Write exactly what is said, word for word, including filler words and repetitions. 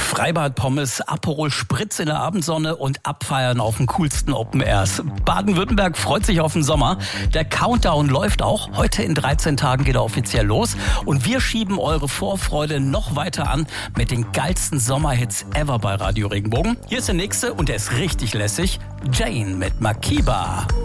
Freibad, Pommes, Aperol Spritz in der Abendsonne und abfeiern auf den coolsten Open Airs. Baden-Württemberg freut sich auf den Sommer. Der Countdown läuft auch. Heute in dreizehn Tagen geht er offiziell los. Und wir schieben eure Vorfreude noch weiter an mit den geilsten Sommerhits ever bei Radio Regenbogen. Hier ist der nächste und der ist richtig lässig. Jane mit Makiba.